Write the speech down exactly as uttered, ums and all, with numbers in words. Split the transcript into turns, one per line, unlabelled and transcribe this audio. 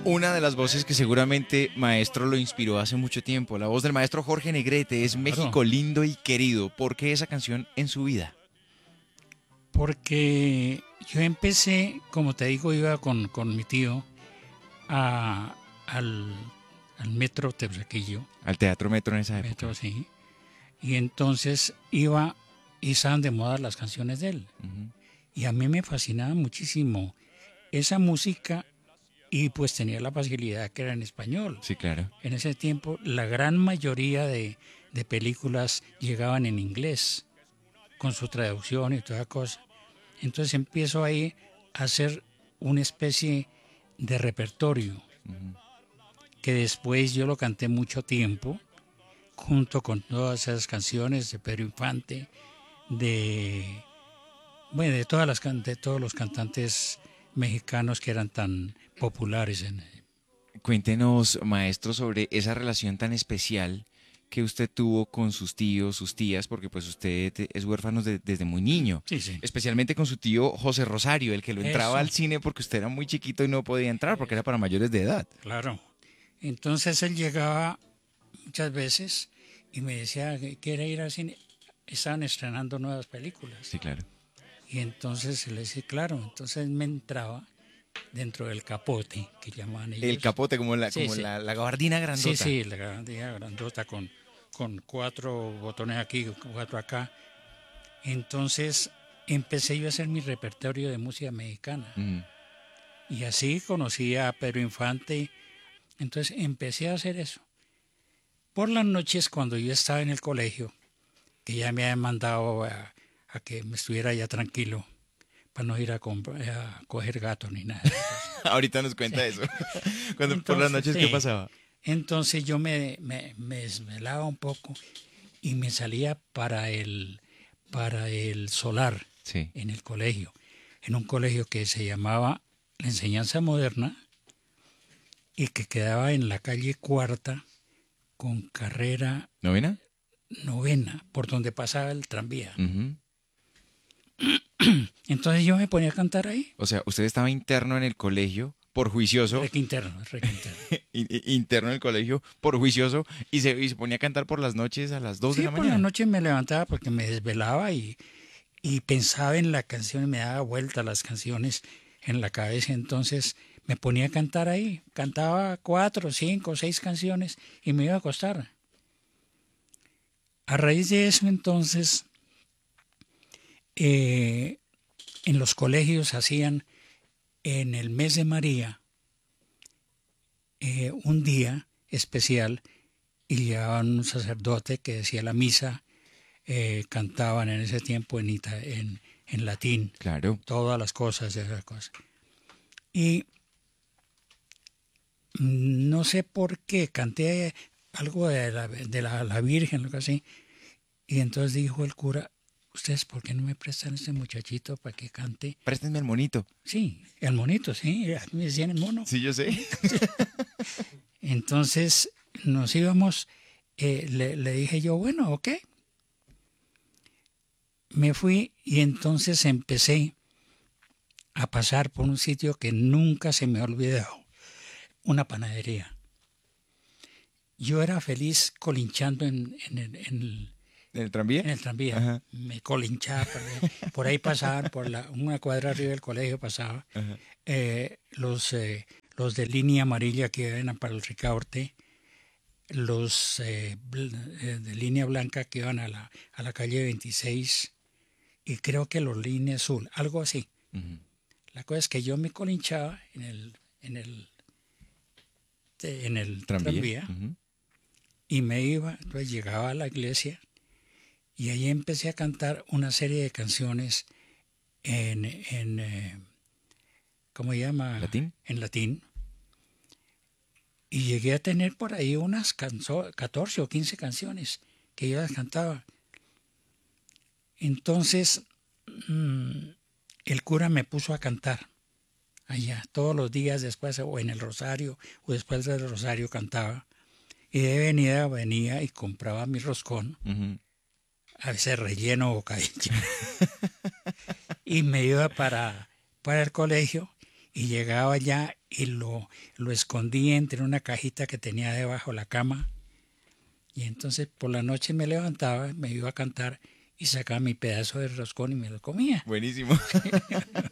Una de las voces que seguramente maestro lo inspiró hace mucho tiempo, la voz del maestro Jorge Negrete, es
Claro,
México lindo y querido. ¿Por qué esa canción en su vida?
porque yo empecé, como te digo, iba con, con mi tío a, al, al metro Teusaquillo,
Al Teatro Metro en esa época.
metro, sí, y entonces iba y estaban de moda las canciones de él.
Ujú.
Y a mí me fascinaba muchísimo esa música y pues tenía la facilidad que era en español.
Sí, claro.
En ese tiempo la gran mayoría de, de películas llegaban en inglés, con su traducción y toda cosa. Entonces empiezo ahí a hacer una especie de repertorio
Ujú.
que después yo lo canté mucho tiempo, junto con todas esas canciones de Pedro Infante, de, bueno, de, todas las, can- de todos los cantantes mexicanos que eran tan populares. En,
Cuéntenos, maestro, sobre esa relación tan especial que usted tuvo con sus tíos, sus tías, porque pues usted es huérfano de- desde muy niño.
sí, sí.
Especialmente con su tío José Rosario, el que lo entraba
Eso,
al cine porque usted era muy chiquito y no podía entrar porque era
eso,
para mayores de edad.
claro. Entonces él llegaba muchas veces y me decía que quiere ir al cine. Estaban estrenando nuevas películas.
Sí, claro.
Y entonces le decía, claro, entonces me entraba dentro del capote, que llamaban
El
ellos.
capote, como la,
Sí,
como
sí,
la, la gabardina
sí,
grandota.
sí, la grandía grandota con, con cuatro botones aquí, cuatro acá. Entonces empecé yo a hacer mi repertorio de música mexicana.
Ujú.
Y así conocí a Pedro Infante. Entonces empecé a hacer eso. Por las noches, cuando yo estaba en el colegio, que ya me habían mandado a, a que me estuviera ya tranquilo, para no ir a, comprar, a coger gatos ni nada de esas cosas.
Ahorita nos
Sí.
cuenta eso. Cuando, por las
Entonces,
noches, ¿qué
sí.
pasaba?
Entonces yo me, me, me desvelaba un poco y me salía para el, para el solar
Sí.
en el colegio, en un colegio que se llamaba La Enseñanza Moderna y que quedaba en la calle Cuarta con carrera
¿Novena?
novena, por donde pasaba el tranvía.
Ujú.
Entonces yo me ponía a cantar ahí,
O sea, usted estaba interno en el colegio por juicioso,
requinterno, requinterno.
in- in- interno en el colegio por juicioso, y se, y se ponía a cantar por las noches a las dos de
Sí,
la
por la
mañana.
noche me levantaba porque me desvelaba y, y pensaba en la canción y me daba vuelta las canciones en la cabeza. Entonces me ponía a cantar ahí. Cantaba cuatro, cinco, seis canciones y me iba a acostar. A raíz de eso, entonces, eh, en los colegios hacían en el mes de María eh, un día especial y llevaban un sacerdote que decía la misa, eh, cantaban en ese tiempo en, ita- en, en latín,
Claro.
todas las cosas, esas cosas. Y mm, no sé por qué canté algo de la, de la, la Virgen, algo así, y entonces dijo el cura, ¿ustedes por qué no me prestan a este muchachito para que cante?
Préstenme el monito.
Sí, el monito, sí, a mí me decían el mono.
Sí, yo sé.
Entonces nos íbamos, eh, le, le dije yo, bueno, ok. Me fui y entonces empecé a pasar por un sitio que nunca se me ha olvidado, una panadería. Yo era feliz colinchando en, en el, en el-
¿En el tranvía?
en el tranvía.
Ajá,
Me colinchaba, por ahí, por ahí pasaban, por la, una cuadra arriba del colegio pasaba,
ajá.
eh, los, eh, los de línea amarilla que eran para el Ricaurte, los eh, bl- eh, de línea blanca que iban a la, a la calle veintiséis y creo que los línea azul, algo así.
Ujú.
La cosa es que yo me colinchaba en el, en el, en el
Tranvía.
tranvía
Ujú.
y me iba, entonces llegaba a la iglesia y ahí empecé a cantar una serie de canciones en, en eh, ¿cómo se llama?
¿Latín?
En latín. Y llegué a tener por ahí unas canso- catorce o quince canciones que yo las cantaba. Entonces, mm, el cura me puso a cantar allá todos los días después, o en el rosario, o después del rosario cantaba. Y de venida venía y compraba mi roscón,
Ujú.
a veces relleno o bocadillo, y me iba para, para el colegio y llegaba allá y lo, lo escondí entre una cajita que tenía debajo de la cama. Y entonces por la noche me levantaba, me iba a cantar y sacaba mi pedazo de roscón y me lo comía.
Buenísimo.